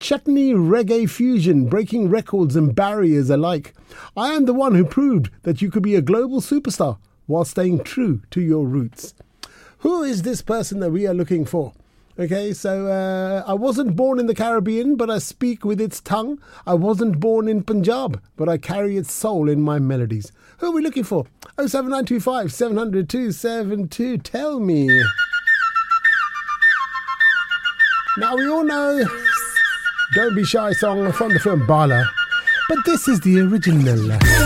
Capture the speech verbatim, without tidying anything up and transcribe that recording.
chutney reggae fusion, breaking records and barriers alike. I am the one who proved that you could be a global superstar while staying true to your roots. Who is this person that we are looking for? Okay, so uh, I wasn't born in the Caribbean, but I speak with its tongue. I wasn't born in Punjab, but I carry its soul in my melodies. Who are we looking for? oh seven nine two five, seven zero zero, two seven two. Tell me. Now, we all know Don't Be Shy song from the film Bala, but this is the original.